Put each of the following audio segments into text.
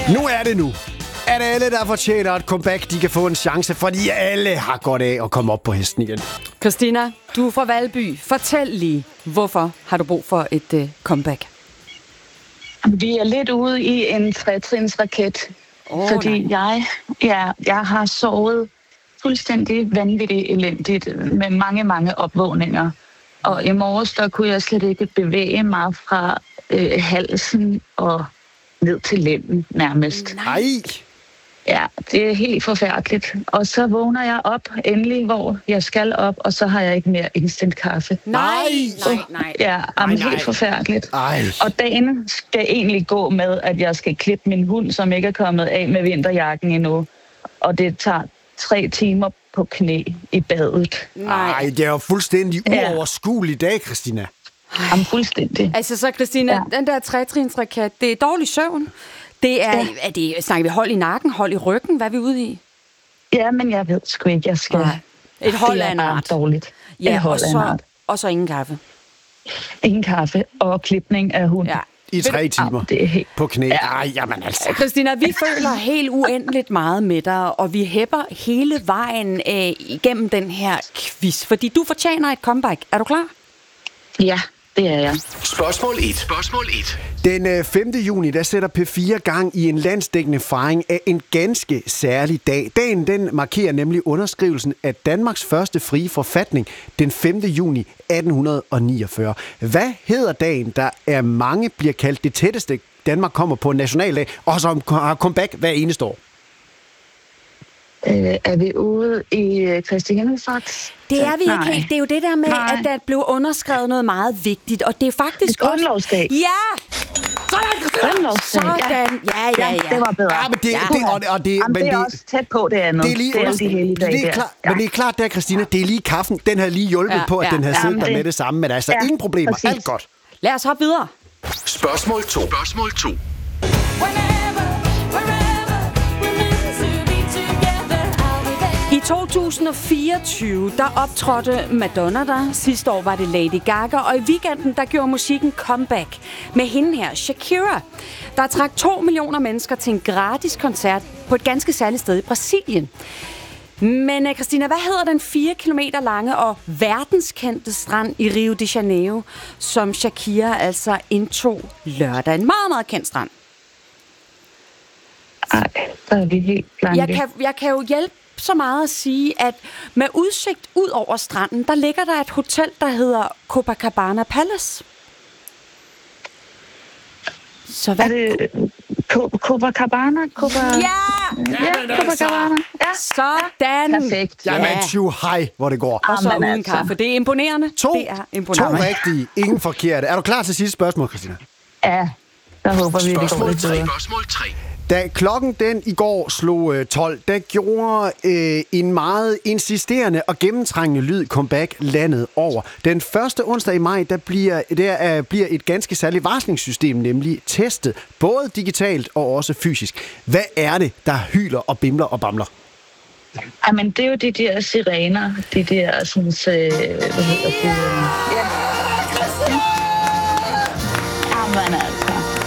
Nu er det nu. At alle, der fortjener et comeback, de kan få en chance, fordi alle har godt af at komme op på hesten igen. Christina, du er fra Valby. Fortæl lige, hvorfor har du brug for et comeback? Vi er lidt ude i en trætrinsraket, fordi jeg har sovet fuldstændig vanvittigt elendigt med mange, mange opvågninger. Og i morges, der kunne jeg slet ikke bevæge mig fra halsen og ned til lænden nærmest. Nej! Ja, det er helt forfærdeligt. Og så vågner jeg op endelig, hvor jeg skal op, og så har jeg ikke mere instant kaffe. Nej. Ja, helt forfærdeligt. Ej. Og dagen skal egentlig gå med, at jeg skal klippe min hund, som ikke er kommet af med vinterjakken endnu. Og det tager 3 timer på knæ i badet. Nej, det er jo fuldstændig uoverskuelig dag, Christina. Jamen, fuldstændig. Altså så, Christina, den der trætrinsraket, det er dårlig søvn. Det er, snakker vi hold i nakken, hold i ryggen? Hvad er vi ude i? Ja, men jeg ved sgu ikke, jeg skal... Et hold af en art. Det er dårligt. Ja, og så ingen kaffe. Ingen kaffe og klipning af hunden. Ja. I 3 timer det er helt... på knæ. Ej, jamen altså. Christina, vi føler helt uendeligt meget med dig, og vi hæpper hele vejen igennem den her quiz, fordi du fortjener et comeback. Er du klar? Ja, det er jeg. Spørgsmål 1. Den 5. juni, der sætter P4 gang i en landsdækkende fejring af en ganske særlig dag. Dagen, den markerer nemlig underskrivelsen af Danmarks første frie forfatning den 5. juni 1849. Hvad hedder dagen, der af mange bliver kaldt det tætteste, Danmark kommer på en nationaldag, og som har comeback hver eneste år? Er vi ude i Kristi Himmelfarts? Det er vi ikke helt. Det er jo det der med, at der blev underskrevet noget meget vigtigt, og det er faktisk også... Grundlovsdag. Ja! Sådan! Ja. Det var bedre. Ja, men det er også tæt på det andet. Det er lige men det er klart der, Christina, det er lige kaffen. Den havde lige hjulpet på, at den havde siddet der med det samme. Men altså, ingen problemer. Præcis. Alt godt. Lad os hoppe videre. Spørgsmål 2. I 2024, der optrådte Madonna der. Sidste år var det Lady Gaga, og i weekenden, der gjorde musikken comeback med hende her, Shakira. Der trak 2 millioner mennesker til en gratis koncert på et ganske særligt sted i Brasilien. Men Christina, hvad hedder den 4 kilometer lange og verdenskendte strand i Rio de Janeiro, som Shakira altså indtog lørdag? En meget, meget kendt strand. Ej, der er vi helt blanke. Jeg kan jo hjælpe så meget at sige, at med udsigt ud over stranden, der ligger der et hotel, der hedder Copacabana Palace. Så hvad? Er det Copacabana? Copacabana. Ja. Sådan. Perfekt. Jamen, hej, hvor det går. Og så uden kaffe. Det er imponerende. Det er imponerende. 2 rigtige, ingen forkerte. Er du klar til sidste spørgsmål, Christina? Ja, der håber vi, det går lidt bedre. Spørgsmål 3. Da klokken den i går slog 12, der gjorde en meget insisterende og gennemtrængende lyd comeback landet over. Den første onsdag i maj, der bliver et ganske særligt varslingssystem nemlig testet, både digitalt og også fysisk. Hvad er det, der hyler og bimler og bamler? Jamen, det er jo de der sirener, de der sådan, hvad hedder det? Ja. Jamen altså.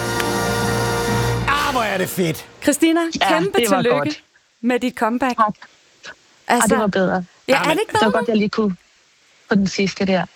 Hvor er det fedt. Christina, kæmpe tillykke godt med dit comeback. Altså, det var bedre. Ja, er det ikke det var godt, jeg lige kunne på den sidste der.